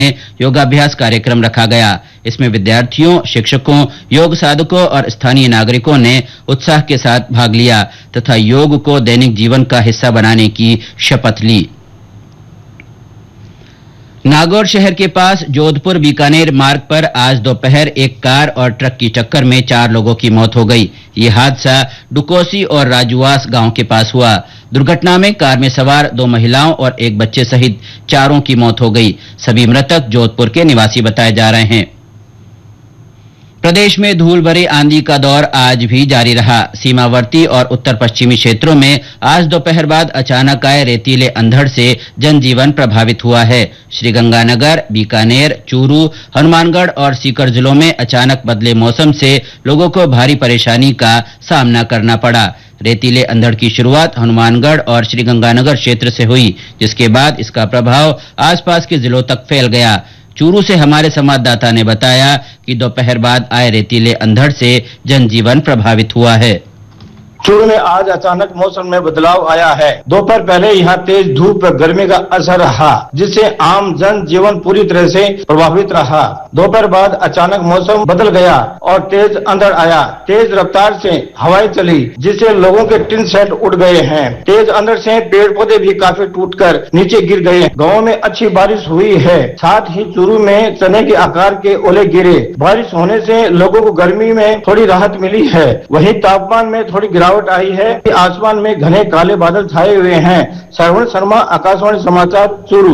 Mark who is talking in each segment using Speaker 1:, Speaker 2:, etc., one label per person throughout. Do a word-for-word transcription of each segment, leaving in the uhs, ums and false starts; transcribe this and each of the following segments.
Speaker 1: योगाभ्यास कार्यक्रम रखा गया। इसमें विद्यार्थियों, शिक्षकों, योग साधकों और स्थानीय नागरिकों ने उत्साह के साथ भाग लिया तथा योग को दैनिक जीवन का हिस्सा बनाने की शपथ ली। नागौर शहर के पास जोधपुर बीकानेर मार्ग पर आज दोपहर एक कार और ट्रक की टक्कर में चार लोगों की मौत हो गई। ये हादसा डुकोसी और राजूवास गांव के पास हुआ। दुर्घटना में कार में सवार दो महिलाओं और एक बच्चे सहित चारों की मौत हो गई। सभी मृतक जोधपुर के निवासी बताए जा रहे हैं। प्रदेश में धूल भरी आंधी का दौर आज भी जारी रहा। सीमावर्ती और उत्तर पश्चिमी क्षेत्रों में आज दोपहर बाद अचानक आए रेतीले अंधड़ से जनजीवन प्रभावित हुआ है। श्रीगंगानगर, बीकानेर, चूरू, हनुमानगढ़ और सीकर जिलों में अचानक बदले मौसम से लोगों को भारी परेशानी का सामना करना पड़ा। रेतीले अंधड़ की शुरुआत हनुमानगढ़ और श्रीगंगानगर क्षेत्र से हुई, जिसके बाद इसका प्रभाव आसपास के जिलों तक फैल गया। चूरू से हमारे संवाददाता ने बताया कि दोपहर बाद आए रेतीले अंधड़ से जनजीवन प्रभावित हुआ है।
Speaker 2: चूरू में आज अचानक मौसम में बदलाव आया है। दोपहर पहले यहाँ तेज धूप और गर्मी का असर रहा, जिससे आम जन जीवन पूरी तरह से प्रभावित रहा। दोपहर बाद अचानक मौसम बदल गया और तेज अंधड़ आया। तेज रफ्तार से हवाएं चली, जिससे लोगों के टिन सेट उड़ गए हैं। तेज अंधड़ से पेड़ पौधे भी काफी टूटकर नीचे गिर गए। गाँव में अच्छी बारिश हुई है, साथ ही चूरू में चने के आकार के ओले गिरे। बारिश होने से लोगों को गर्मी में थोड़ी राहत मिली है। वहीं तापमान में थोड़ी गिरावट आई है। आसमान में घने काले बादल छाए हुए हैं। श्रवण शर्मा, आकाशवाणी समाचार, चूरू।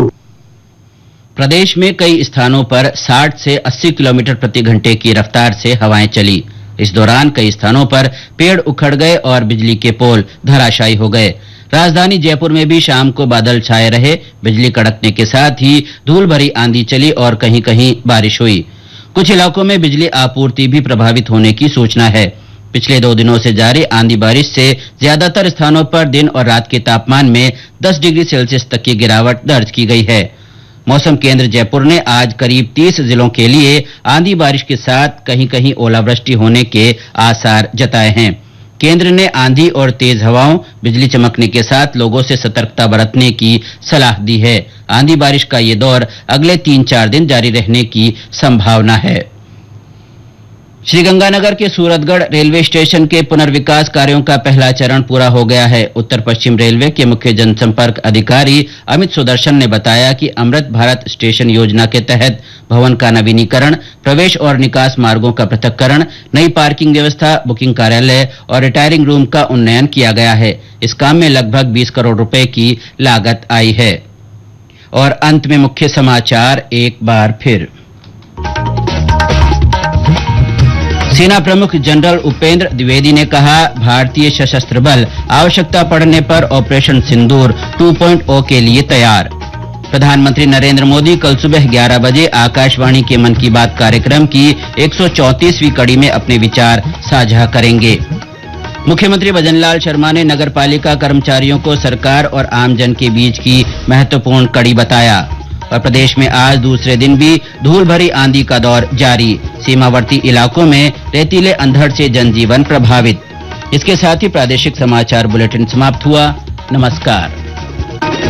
Speaker 1: प्रदेश में कई स्थानों पर साठ से अस्सी किलोमीटर प्रति घंटे की रफ्तार से हवाएं चली। इस दौरान कई स्थानों पर पेड़ उखड़ गए और बिजली के पोल धराशायी हो गए। राजधानी जयपुर में भी शाम को बादल छाए रहे। बिजली कड़कने के साथ ही धूल भरी आंधी चली और कहीं कहीं बारिश हुई। कुछ इलाकों में बिजली आपूर्ति भी प्रभावित होने की सूचना है। पिछले दो दिनों से जारी आंधी बारिश से ज्यादातर स्थानों पर दिन और रात के तापमान में दस डिग्री सेल्सियस तक की गिरावट दर्ज की गई है। मौसम केंद्र जयपुर ने आज करीब तीस जिलों के लिए आंधी बारिश के साथ कहीं कहीं ओलावृष्टि होने के आसार जताए हैं। केंद्र ने आंधी और तेज हवाओं, बिजली चमकने के साथ लोगों से सतर्कता बरतने की सलाह दी है। आंधी बारिश का ये दौर अगले तीन चार दिन जारी रहने की संभावना है। श्रीगंगानगर के सूरतगढ़ रेलवे स्टेशन के पुनर्विकास कार्यों का पहला चरण पूरा हो गया है। उत्तर पश्चिम रेलवे के मुख्य जनसंपर्क अधिकारी अमित सुदर्शन ने बताया कि अमृत भारत स्टेशन योजना के तहत भवन का नवीनीकरण, प्रवेश और निकास मार्गों का पृथक्करण, नई पार्किंग व्यवस्था, बुकिंग कार्यालय और रिटायरिंग रूम का उन्नयन किया गया है। इस काम में लगभग बीस करोड़ रुपए की लागत आई है। और अंत में मुख्य समाचार एक बार फिर। सेना प्रमुख जनरल उपेंद्र द्विवेदी ने कहा, भारतीय सशस्त्र बल आवश्यकता पड़ने पर ऑपरेशन सिंदूर टू पॉइंट ओ के लिए तैयार। प्रधानमंत्री नरेंद्र मोदी कल सुबह ग्यारह बजे आकाशवाणी के मन की बात कार्यक्रम की एक सौ चौंतीसवीं कड़ी में अपने विचार साझा करेंगे। मुख्यमंत्री भजनलाल शर्मा ने नगरपालिका कर्मचारियों को सरकार और आमजन के बीच की महत्वपूर्ण कड़ी बताया। और प्रदेश में आज दूसरे दिन भी धूल भरी आंधी का दौर जारी। सीमावर्ती इलाकों में रेतीले अंधड़ से जनजीवन प्रभावित। इसके साथ ही प्रादेशिक समाचार बुलेटिन समाप्त हुआ। नमस्कार।